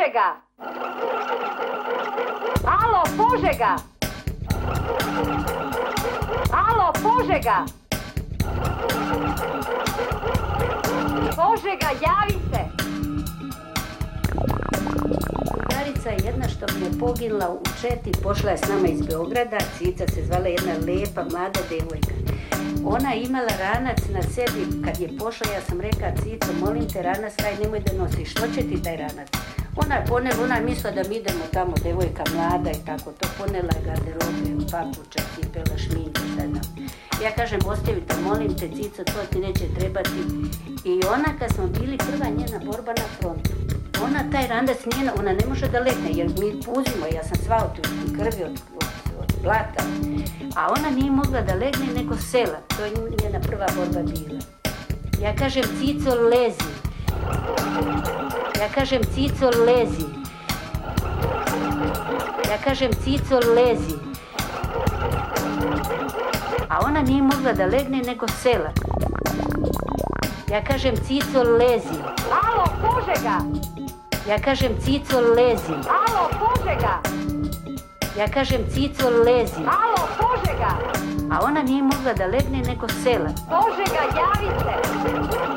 Požega! Alo, Požega! Alo, Požega! Požega, javi se! Drugarica je jedna što mi je poginula u Četi, pošla je s nama iz Beograda, Cica se zvala, jedna lepa, mlada devojka. Ona je imala ranac na sebi, kad je pošla, ja sam rekla, Cico, molim te, ranac taj nemoj da nosiš, što će ti taj ranac? Ona je mislila da mi idemo tamo, devojka mlada i tako, to ponela garderobe, papuča, cipela, šminke, šta znam. Ja kažem, ostavi to, molim te, Cico, to ti neće trebati. I ona, kad smo bili, prva njena borba na frontu, ona taj ranac nije, ona ne može da legne, jer mi puzimo, ja sam sva od krvi, od blata, a ona nije mogla da legne nego sela, to je njena prva borba bila. Ja kažem, Cico, lezi. Ja kažem, Cico, lezi. Ja kažem, Cico, lezi. A ona nije mogla da legne nego sela. Ja kažem, Cico, lezi. Alo, Požega! Ja kažem, Cico, lezi. Alo, Požega! Ja kažem, Cico, lezi. Alo, Požega! A ona nije mogla da legne nego sela. Požega, javi se!